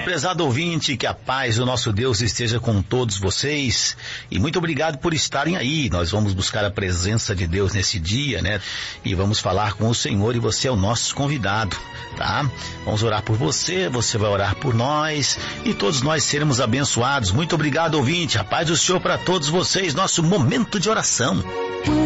Prezado ouvinte, que a paz do nosso Deus esteja com todos vocês e muito obrigado por estarem aí. Nós vamos buscar a presença de Deus nesse dia, né? E vamos falar com o Senhor e você é o nosso convidado, tá? Vamos orar por você, você vai orar por nós e todos nós seremos abençoados. Muito obrigado, ouvinte. A paz do Senhor para todos vocês. Nosso momento de oração.